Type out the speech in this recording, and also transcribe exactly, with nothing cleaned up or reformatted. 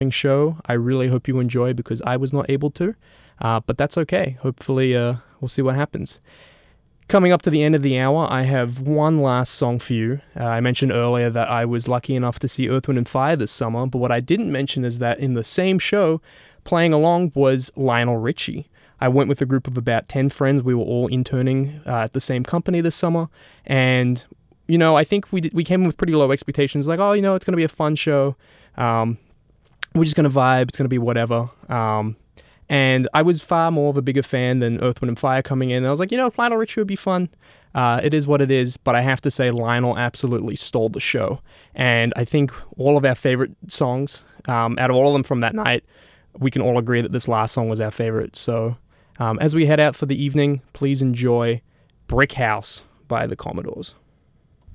show. I really hope you enjoy because I was not able to, uh, but that's okay. Hopefully, uh, we'll see what happens. Coming up to the end of the hour, I have one last song for you. Uh, I mentioned earlier that I was lucky enough to see Earth, Wind and Fire this summer, but what I didn't mention is that in the same show, playing along was Lionel Richie. I went with a group of about ten friends. We were all interning uh, at the same company this summer, and you know, I think we did, we came in with pretty low expectations, like, oh, you know, it's going to be a fun show. Um, we're just going to vibe. It's going to be whatever. Um, and I was far more of a bigger fan than Earth, Wind and Fire coming in. And I was like, you know, Lionel Richie would be fun. Uh, it is what it is. But I have to say, Lionel absolutely stole the show. And I think all of our favorite songs, um, out of all of them from that night, we can all agree that this last song was our favorite. So um, as we head out for the evening, please enjoy Brick House by the Commodores.